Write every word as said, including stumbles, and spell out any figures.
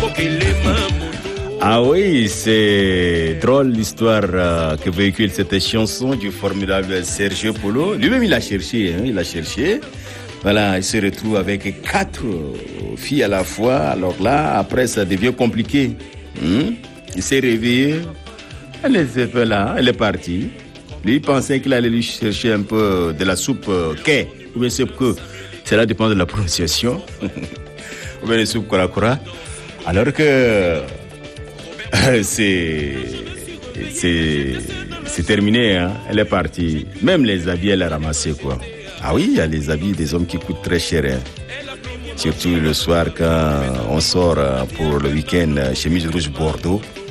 Ah oui, c'est drôle l'histoire euh, que véhicule cette chanson du formidable Sergio Polo. Lui-même, il a cherché, hein, il a cherché. Voilà, il se retrouve avec quatre filles à la fois. Alors là, après, ça devient compliqué. Hum? Il s'est réveillé. Elle était là, elle est partie. Lui, il pensait qu'il allait lui chercher un peu de la soupe euh, quai, ou bien soupe que. Cela dépend de la prononciation. Ou bien la soupe kora-kora. Alors que c'est, c'est, c'est terminé, hein. Elle est partie. Même les habits, elle a ramassé, quoi. Ah oui, il y a les habits des hommes qui coûtent très cher, hein. Surtout le soir quand on sort pour le week-end, chemise rouge Bordeaux.